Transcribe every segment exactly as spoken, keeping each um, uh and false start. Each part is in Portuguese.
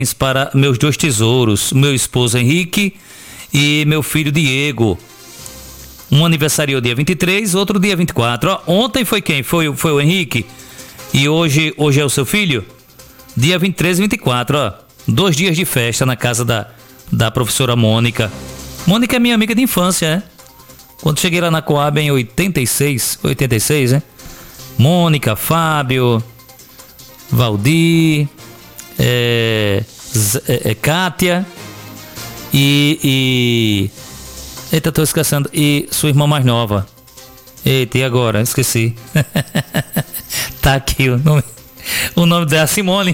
Para meus dois tesouros, meu esposo Henrique e meu filho Diego. Um aniversariou dia vinte e três, outro dia vinte e quatro. Ó, ontem foi quem? Foi, foi o Henrique. E hoje, hoje é o seu filho? Dia vinte e três e vinte e quatro, ó. Dois dias de festa na casa da, da professora Mônica. Mônica é minha amiga de infância, né? Quando cheguei lá na Coab em oitenta e seis, oitenta e seis, né? Mônica, Fábio, Valdir, é, é, é, Kátia e, e... Eita, tô esquecendo. E sua irmã mais nova. Eita, e agora? Esqueci. Tá aqui o nome. O nome dela é Simone.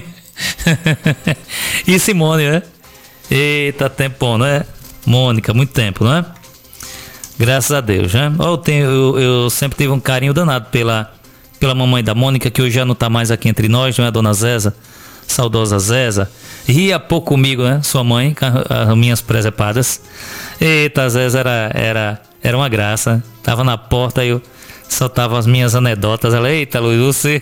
E Simone, né? Eita, tempo, né? Mônica, muito tempo, não é? Graças a Deus, né? Eu, tenho, eu, eu sempre tive um carinho danado pela, pela mamãe da Mônica, que hoje já não tá mais aqui entre nós, não é? A dona Zéza, saudosa Zéza. Ria pouco comigo, né? Sua mãe, com as minhas presepadas. Eita, a Zéza era, era, era uma graça. Tava na porta e eu soltava as minhas anedotas. Ela, eita, Luiz, você...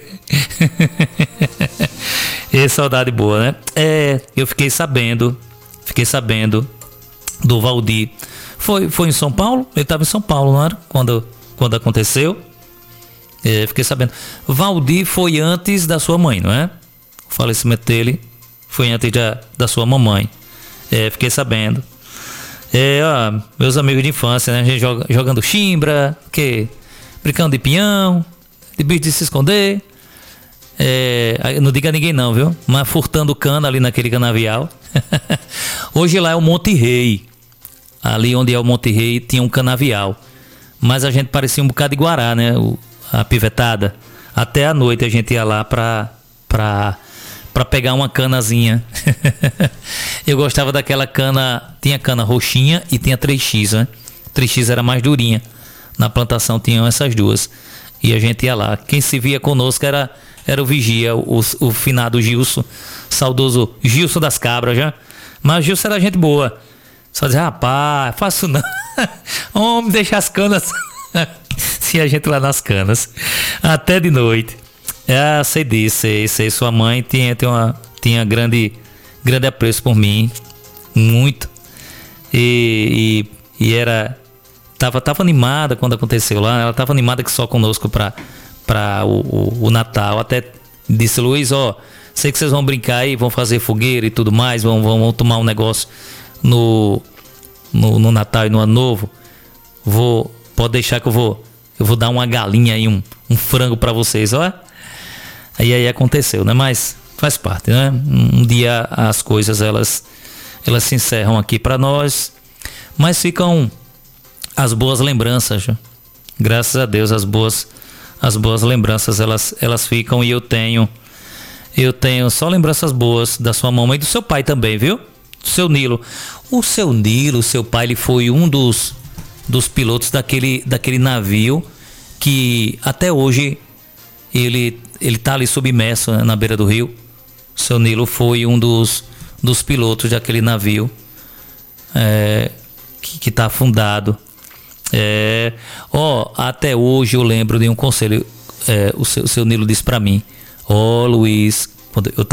E saudade boa, né? É, eu fiquei sabendo, fiquei sabendo do Valdir. Foi, foi em São Paulo? Ele estava em São Paulo, não era? Quando, quando aconteceu. É, fiquei sabendo. Valdir foi antes da sua mãe, não é? O falecimento dele foi antes da, da sua mamãe. É, fiquei sabendo. É, ó, meus amigos de infância, né? A gente joga, jogando chimbra, que, brincando de pinhão, de bicho de se esconder. É, não diga a ninguém não, viu? Mas furtando cana ali naquele canavial. Hoje lá é o Monte Rei. Ali onde é o Monte Rei tinha um canavial. Mas a gente parecia um bocado de Guará, né? O, a pivetada. Até a noite a gente ia lá pra, pra, pra pegar uma canazinha. Eu gostava daquela cana. Tinha cana roxinha e tinha três X, né? três X era mais durinha. Na plantação tinham essas duas. E a gente ia lá. Quem se via conosco era, era o vigia, o, o finado Gilson. Saudoso Gilson das Cabras, já. Mas o Gilson era gente boa. Só dizer, rapaz, faço não. Homem, deixa as canas. Se a gente lá nas canas. Até de noite. Ah, sei disso, sei, sei. Sua mãe tinha, tinha, uma, tinha grande, grande apreço por mim. Muito. E, e, e era... Tava, tava animada quando aconteceu lá. Ela tava animada que só conosco pra, pra o, o, o Natal. Até disse, Luiz, ó, sei que vocês vão brincar aí, vão fazer fogueira e tudo mais, vão, vão, vão tomar um negócio no, no, no Natal e no Ano Novo. Vou, pode deixar que eu vou, eu vou dar uma galinha aí, um, um frango pra vocês, ó. Aí aí aconteceu, né? Mas faz parte, né? Um dia as coisas elas, elas se encerram aqui pra nós, mas ficam as boas lembranças, graças a Deus, as boas, as boas lembranças elas, elas ficam. E eu tenho, eu tenho só lembranças boas da sua mamãe e do seu pai também, viu? Do seu Nilo. O seu Nilo, seu pai, ele foi um dos, dos pilotos daquele, daquele navio que até hoje ele, ele tá ali submerso, né, na beira do rio. O seu Nilo foi um dos, dos pilotos daquele navio é, que, que tá afundado. É, ó, até hoje eu lembro de um conselho, é, o, seu, o seu Nilo disse pra mim, ó, Luiz, quando eu